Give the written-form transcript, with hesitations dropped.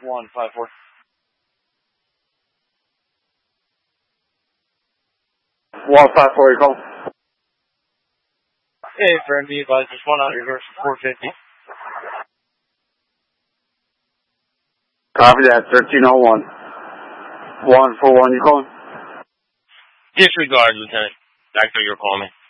154. You call? Hey, friend, be advised, there's one out reverse 450. Copy that, 1301. 141, you calling? Disregard, Lieutenant. Back to your call me.